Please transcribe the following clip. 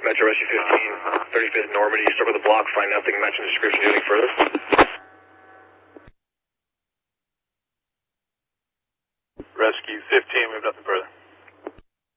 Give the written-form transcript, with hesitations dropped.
Metro Rescue 15, 35th Normandy, start with the block, find nothing, matching description, anything further? Rescue 15, we have nothing further.